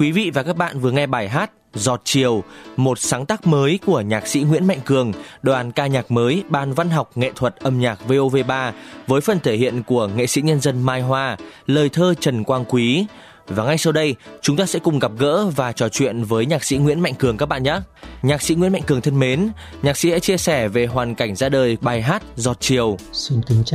Quý vị và các bạn vừa nghe bài hát Giọt Chiều, một sáng tác mới của nhạc sĩ Nguyễn Mạnh Cường, đoàn ca nhạc mới Ban Văn học Nghệ thuật âm nhạc VOV3 với phần thể hiện của nghệ sĩ nhân dân Mai Hoa, lời thơ Trần Quang Quý. Và ngay sau đây, chúng ta sẽ cùng gặp gỡ và trò chuyện với nhạc sĩ Nguyễn Mạnh Cường các bạn nhé. Nhạc sĩ Nguyễn Mạnh Cường thân mến, nhạc sĩ hãy chia sẻ về hoàn cảnh ra đời bài hát Giọt Chiều. Xin kính chào